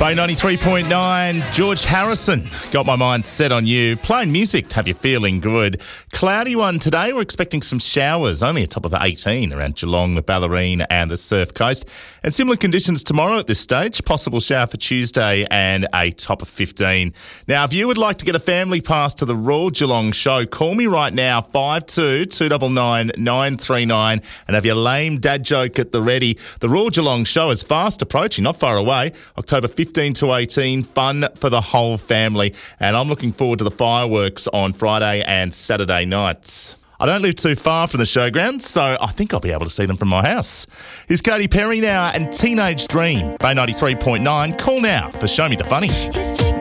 Bay 93.9, George Harrison, got my mind set on you. Playing music to have you feeling good. Cloudy one today. We're expecting some showers, only a top of 18 around Geelong, the Ballerine and the Surf Coast. And similar conditions tomorrow at this stage. Possible shower for Tuesday and a top of 15. Now, if you would like to get a family pass to the Royal Geelong show, call me right now, 52-299-939, and have your lame dad joke at the ready. The Royal Geelong show is fast approaching, not far away. October 15 to 18, fun for the whole family. And I'm looking forward to the fireworks on Friday and Saturday nights. I don't live too far from the showgrounds, so I think I'll be able to see them from my house. Here's Katy Perry now and Teenage Dream, Bay 93.9. Call now for Show Me the Funny.